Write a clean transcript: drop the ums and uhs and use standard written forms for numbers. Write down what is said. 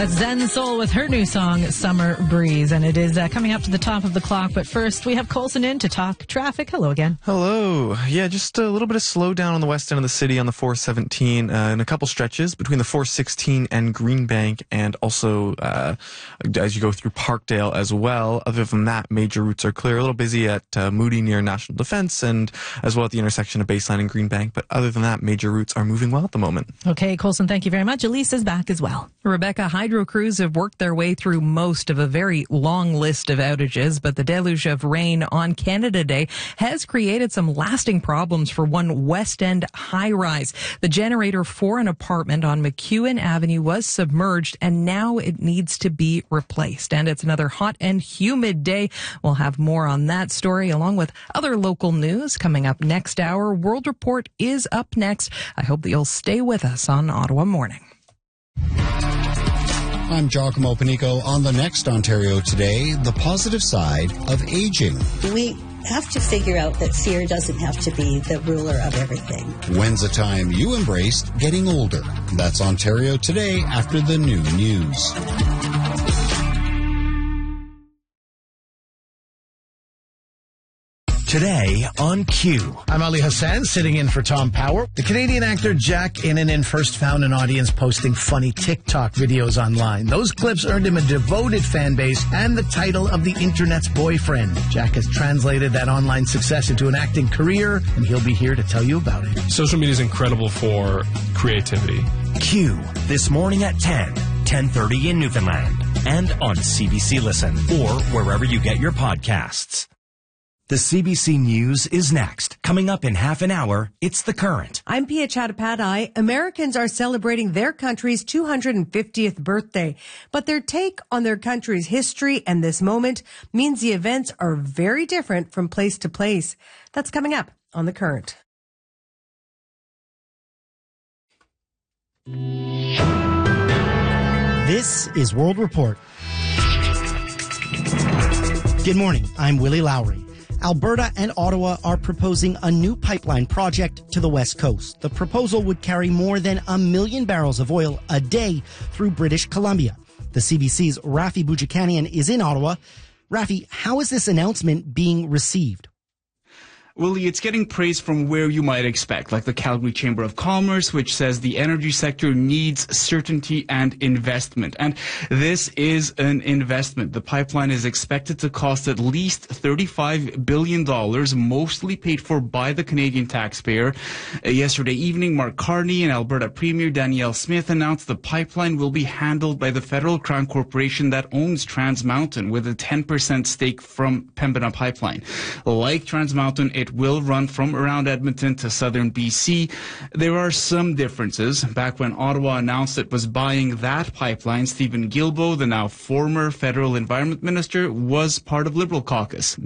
That's Zen Soul with her new song, Summer Breeze. And it is coming up to the top of the clock. But first, we have Colson in to talk traffic. Hello again. Hello. Yeah, just a little bit of slowdown on the west end of the city on the 417 in a couple stretches between the 416 and Greenbank, and also as you go through Parkdale as well. Other than that, major routes are clear. A little busy at Moody near National Defense, and as well at the intersection of Baseline and Greenbank. But other than that, major routes are moving well at the moment. Okay, Colson, thank you very much. Elise is back as well. Rebecca, hydro crews have worked their way through most of a very long list of outages, but the deluge of rain on Canada Day has created some lasting problems for one West End high-rise. The generator for an apartment on McEwen Avenue was submerged, and now it needs to be replaced. And it's another hot and humid day. We'll have more on that story, along with other local news coming up next hour. World Report is up next. I hope that you'll stay with us on Ottawa Morning. I'm Giacomo Panico on the next Ontario Today, the positive side of aging. We have to figure out that fear doesn't have to be the ruler of everything. When's the time you embraced getting older? That's Ontario Today after the new news. Today on Q. I'm Ali Hassan, sitting in for Tom Power. The Canadian actor Jack Innanen first found an audience posting funny TikTok videos online. Those clips earned him a devoted fan base and the title of the internet's boyfriend. Jack has translated that online success into an acting career, and he'll be here to tell you about it. Social media is incredible for creativity. Q, this morning at 10:30 in Newfoundland, and on CBC Listen, or wherever you get your podcasts. The CBC News is next. Coming up in half an hour, it's The Current. I'm Pia Chattopadhyay. Americans are celebrating their country's 250th birthday, but their take on their country's history and this moment means the events are very different from place to place. That's coming up on The Current. This is World Report. Good morning. I'm Willie Lowry. Alberta and Ottawa are proposing a new pipeline project to the West Coast. The proposal would carry more than 1 million barrels of oil a day through British Columbia. The CBC's Rafi Boudjikanian is in Ottawa. Rafi, how is this announcement being received? Willie, it's getting praise from where you might expect, like the Calgary Chamber of Commerce, which says the energy sector needs certainty and investment. And this is an investment. The pipeline is expected to cost at least $35 billion, mostly paid for by the Canadian taxpayer. Yesterday evening, Mark Carney and Alberta Premier Danielle Smith announced the pipeline will be handled by the Federal Crown Corporation that owns Trans Mountain, with a 10% stake from Pembina Pipeline. Like Trans Mountain, it will run from around Edmonton to southern BC. There are some differences. Back when Ottawa announced it was buying that pipeline, Stephen Guilbeault, the now former federal environment minister, was part of Liberal caucus.